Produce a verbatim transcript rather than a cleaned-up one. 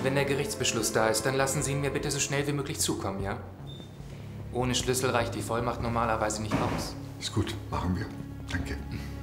Wenn der Gerichtsbeschluss da ist, dann lassen Sie ihn mir bitte so schnell wie möglich zukommen, ja? Ohne Schlüssel reicht die Vollmacht normalerweise nicht aus. Ist gut, machen wir. Danke.